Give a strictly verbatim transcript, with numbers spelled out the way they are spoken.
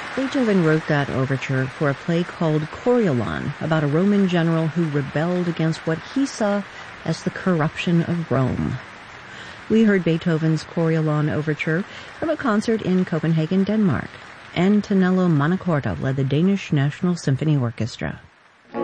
Beethoven wrote that overture for a play called Coriolan, about a Roman general who rebelled against what he saw as the corruption of Rome. We heard Beethoven's Coriolan overture from a concert in Copenhagen, Denmark. Antonello Montecorto led the Danish National Symphony Orchestra.